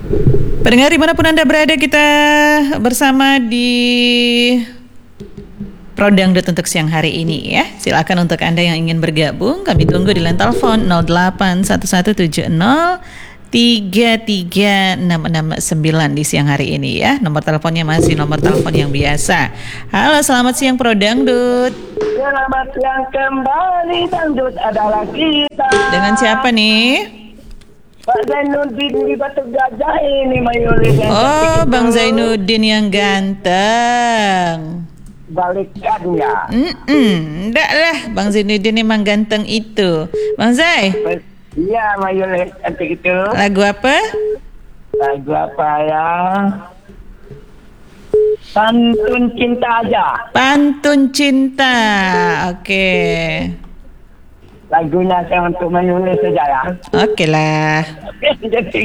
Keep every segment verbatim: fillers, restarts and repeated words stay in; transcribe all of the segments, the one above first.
Pendengar dimanapun Anda berada, kita bersama di Prodangdut untuk siang hari ini ya. Silakan untuk Anda yang ingin bergabung, kami tunggu di line telepon nol delapan satu satu tujuh nol tiga tiga enam enam sembilan di siang hari ini ya. Nomor teleponnya masih nomor telepon yang biasa. Halo, selamat siang Prodangdut. Selamat siang kembali, dangdut adalah kita. Dengan siapa nih? Pak Zainuddin di Batu Gajah ini, Mayuli. Oh, Bang Zainuddin yang ganteng. Balikannya. Mm-mm, enggak lah, Bang Zainuddin emang ganteng itu. Bang Zai, Iya, Mayuli, cantik itu. lagu apa? Lagu apa ya? Pantun cinta aja. Pantun cinta. Oke. Lagunya saya untuk Mayuli saja ya. Oke lah. Jadi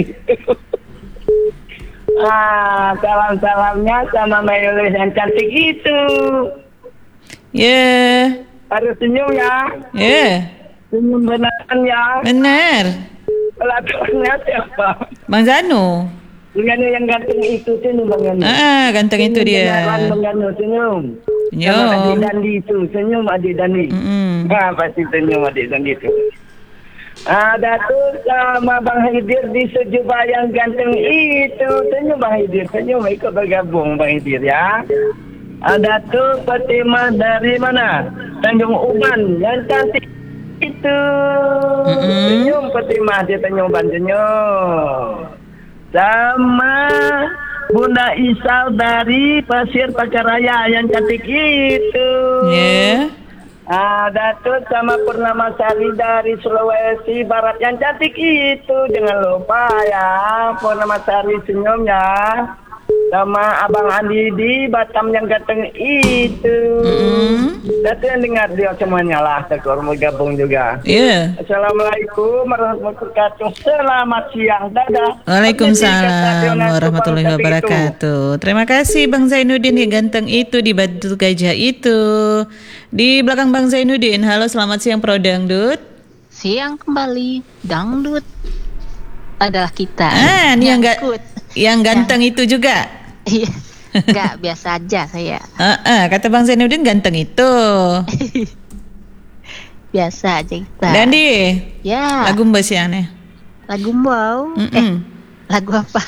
ah, salam-salamnya sama Mayuli yang cantik itu. Ya. Yeah. Harus senyum ya. Ya. Yeah. Senyum beneran ya. Benar. Pelakuannya siapa? Bang Zanu. Dengan yang ganteng itu senyum Bang Ganu. Ah, ganteng itu dia. Beneran Bang Ganu, senyum. Senyum. Sama Adik Dandi itu, senyum Adik Dandi. Mm-mm. Nah, pasti senyum Adik Dandi itu. Ada tuh sama Bang Hidir di Sejubah yang ganteng itu. Senyum Bang Hidir, senyum ikut bergabung Bang Hidir ya. Ada tuh Fatimah dari mana? Tanjung Uban yang cantik itu. Mm-mm. Senyum Fatimah di Tanjung Uban, senyum. Sama Bunda Isal dari Pasir Pacaraya yang cantik itu. Ya. Yeah. Ada tuh sama Purnama Sari dari Sulawesi Barat yang cantik itu. Jangan lupa ya, Purnama Sari senyum ya. Sama Abang Andi di Batam yang ganteng itu. Mm-hmm. Datu yang dengar dia semuanya lah, tekor mau gabung juga. Iya. Yeah. Assalamualaikum warahmatullahi wabarakatuh. Selamat siang, dadah. Waalaikumsalam warahmatullahi wabarakatuh. Terima kasih Bang Zainuddin yang ganteng itu di Batu Gajah itu. Di belakang Bang Zainuddin, halo selamat siang Prodangdut. Siang kembali, dangdut adalah kita. Ah, ini yang ga- Nyangkut. yang ganteng yang... itu juga. Iya, enggak biasa aja saya. Uh-uh, kata Bang Zainuddin ganteng itu. Biasa aja kita. Dandi, ya. Lagu mbak sih aneh. Lagu mau? Eh, lagu apa?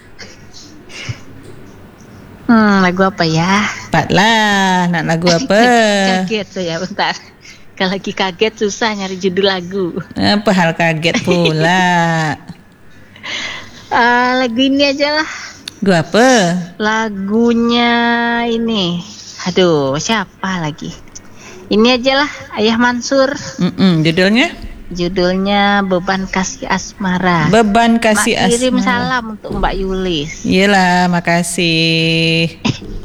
Hmm, lagu apa ya? Cepat lah, nak lagu apa? Kaget saya bentar. Kalau lagi kaget susah nyari judul lagu. Apa hal kaget pula? uh, lagu ini aja lah. Lagu apa? Lagunya ini. Aduh, siapa lagi? Ini aja lah, Ayah Mansur. Mm-mm, judulnya? Judulnya Beban Kasih Asmara. Beban Kasih Mak Asmara. kirim salam untuk Mbak Yulis. Iyalah, makasih.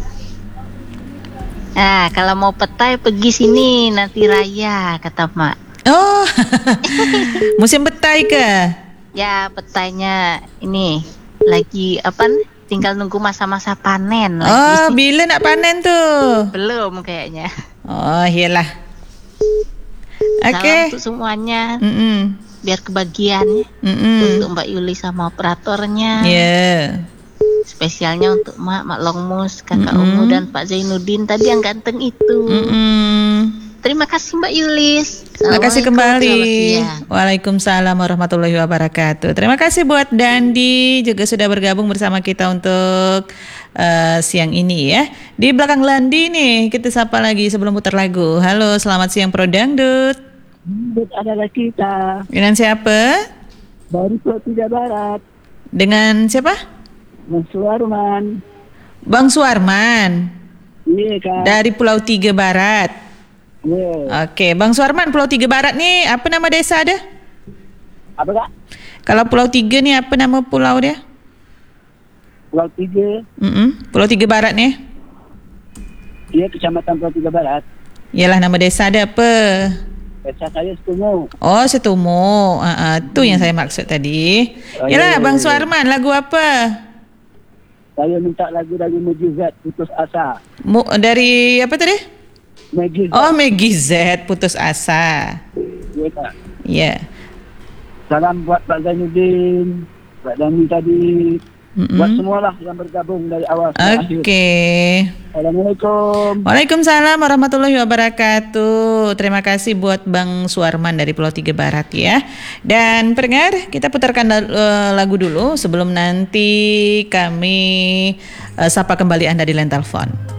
Nah, kalau mau petai pergi sini nanti raya kata Mak. Oh, musim petai ke? Ya, petainya ini lagi apa nih? Tinggal nunggu masa-masa panen lagi. Oh, bila nak panen tuh? Belum kayaknya. Oh, iyalah. Oke. Okay. Salam untuk semuanya. Mm-mm. Biar kebagian Mm-mm. untuk Mbak Yuli sama operatornya. Iya. Yeah. Spesialnya untuk Mak, Mak Longmus, Kakak Mm-mm. Umu dan Pak Zainuddin tadi yang ganteng itu. Mm-mm. Terima kasih Mbak Yulis. Terima kasih kembali. Waalaikumsalam warahmatullahi wabarakatuh. Terima kasih buat Dandi juga sudah bergabung bersama kita untuk uh, siang ini ya. Di belakang Landi nih kita sapa lagi sebelum putar lagu. Halo, selamat siang Prodangdut. Dangdut adalah kita. Dengan siapa? Dari Pulau Tiga Barat. Dengan siapa? Bang Suarman. Bang Suarman. Iya Kak. Dari Pulau Tiga Barat. Yeah. Oke, Bang Suarman, Pulau Tiga Barat nih apa nama desa ada? Apa Kak? Kalau Pulau Tiga nih apa nama pulau dia? Pulau Tiga. Mm-mm. Pulau Tiga Barat nih? Iya, Kecamatan Pulau Tiga Barat. Yalah, nama desa ada apa? Desa saya Setumo. Oh, Setumo. Uh, uh, tu yang saya maksud tadi. Oh, Yalah, iya, Bang iya. Suarman, lagu apa? Saya minta lagu dari Mujizat Putus Asa. Mu, dari apa tadi? Mujizat. Oh, Maggie Z, Putus Asa. Iya Kak. Ya. Yeah. Salam buat Pak Zainuddin, Pak Dani tadi, Mm-mm. Buat semualah yang bergabung dari awal sampai akhir. Oke. Assalamualaikum. Waalaikumsalam warahmatullahi wabarakatuh. Terima kasih buat Bang Suarman dari Pulau Tiga Barat ya. Dan pendengar, kita putarkan uh, lagu dulu sebelum nanti kami uh, sapa kembali Anda di line telepon.